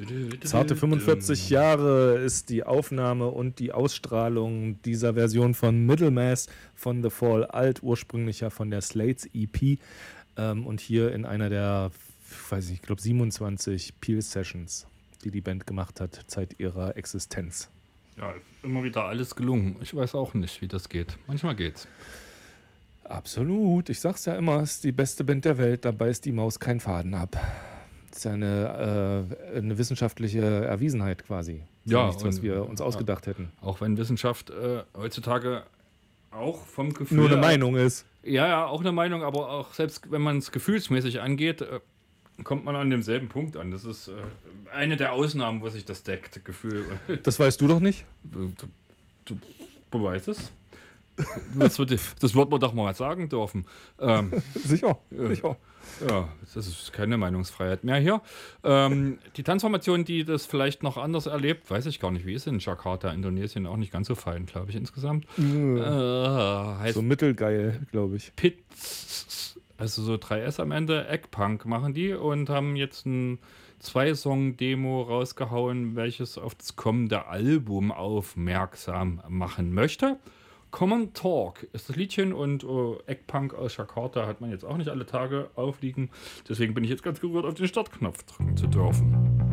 Zarte 45 Jahre ist die Aufnahme und die Ausstrahlung dieser Version von Middlemass von The Fall alt, ursprünglich ja von der Slates EP und hier in einer der, weiß ich glaube 27 Peel Sessions, die Band gemacht hat, Zeit ihrer Existenz. Ja, immer wieder alles gelungen. Ich weiß auch nicht, wie das geht. Manchmal geht's. Absolut. Ich sag's ja immer, es ist die beste Band der Welt, da beißt die Maus keinen Faden ab. Das ist ja eine wissenschaftliche Erwiesenheit quasi. Ja, nichts, was wir uns ausgedacht hätten. Auch wenn Wissenschaft heutzutage auch vom Gefühl... Nur eine Meinung ist. Ja, auch eine Meinung, aber auch selbst wenn man es gefühlsmäßig angeht, kommt man an demselben Punkt an. Das ist eine der Ausnahmen, wo sich das deckt, Gefühl. Das weißt du doch nicht? Du weißt es. Das wird man doch mal sagen dürfen. Sicher. Ja, das ist keine Meinungsfreiheit mehr hier. Die Tanzformation, die das vielleicht noch anders erlebt, weiß ich gar nicht, wie ist in Jakarta, Indonesien, auch nicht ganz so fein, glaube ich, insgesamt. Heißt so mittelgeil, glaube ich. Pits, also so 3S am Ende, Eggpunk machen die und haben jetzt ein 2-Song-Demo rausgehauen, welches auf das kommende Album aufmerksam machen möchte. Common Talk ist das Liedchen und Eggpunk aus Jakarta hat man jetzt auch nicht alle Tage aufliegen. Deswegen bin ich jetzt ganz gerührt, auf den Startknopf drücken zu dürfen.